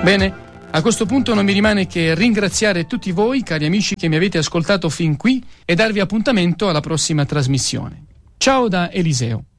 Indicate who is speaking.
Speaker 1: Bene, a questo punto non mi rimane che ringraziare tutti voi, cari amici, che mi avete ascoltato fin qui e darvi appuntamento alla prossima trasmissione. Ciao da Eliseo.